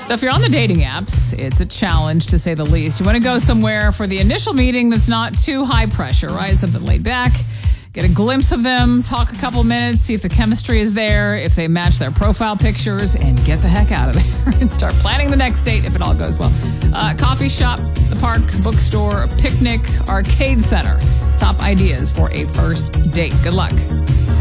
So if you're on the dating apps, it's a challenge to say the least. You want to go somewhere for the initial meeting that's not too high pressure, right? Something laid back. Get a glimpse of them, talk a couple minutes, see if the chemistry is there, if they match their profile pictures, and get the heck out of there and start planning the next date if it all goes well. Coffee shop, the park, bookstore, picnic, arcade center. Top ideas for a first date. Good luck.